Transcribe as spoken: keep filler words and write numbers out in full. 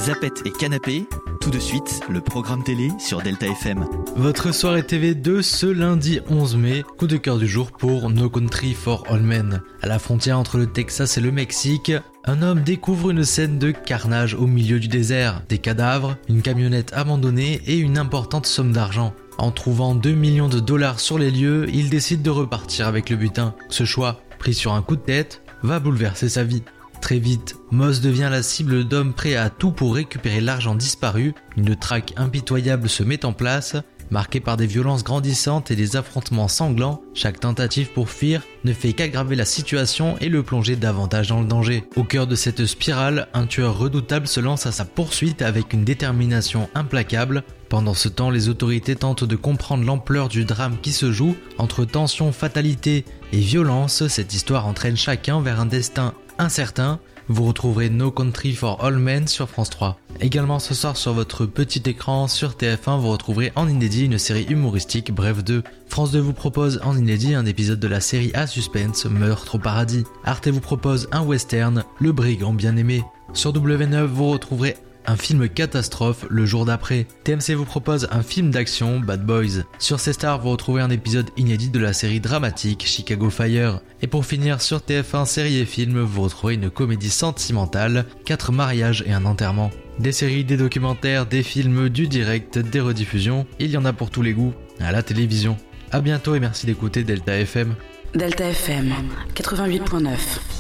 Zapette et Canapé, tout de suite, le programme télé sur Delta F M. Votre soirée T V de ce lundi onze mai, coup de cœur du jour pour No Country for Old Men. À la frontière entre le Texas et le Mexique, un homme découvre une scène de carnage au milieu du désert, des cadavres, une camionnette abandonnée et une importante somme d'argent. En trouvant deux millions de dollars sur les lieux, il décide de repartir avec le butin. Ce choix, pris sur un coup de tête, va bouleverser sa vie. Très vite, Moss devient la cible d'hommes prêts à tout pour récupérer l'argent disparu. Une traque impitoyable se met en place, marquée par des violences grandissantes et des affrontements sanglants. Chaque tentative pour fuir ne fait qu'aggraver la situation et le plonger davantage dans le danger. Au cœur de cette spirale, un tueur redoutable se lance à sa poursuite avec une détermination implacable. Pendant ce temps, les autorités tentent de comprendre l'ampleur du drame qui se joue. Entre tension, fatalité et violence, cette histoire entraîne chacun vers un destin incertain. Vous retrouverez No Country for Old Men sur France trois. Également ce soir sur votre petit écran sur T F un, vous retrouverez en inédit une série humoristique, Bref deux. France deux vous propose en inédit un épisode de la série à suspense, Meurtre au paradis. Arte vous propose un western, Le brigand bien aimé. Sur W neuf vous retrouverez un film catastrophe, Le jour d'après. T M C vous propose un film d'action, Bad Boys. Sur C-Star, vous retrouvez un épisode inédit de la série dramatique Chicago Fire. Et pour finir, sur T F un, série et film, vous retrouverez une comédie sentimentale, Quatre mariages et un enterrement. Des séries, des documentaires, des films, du direct, des rediffusions, il y en a pour tous les goûts à la télévision. A bientôt et merci d'écouter Delta F M. Delta F M, quatre-vingt-huit virgule neuf.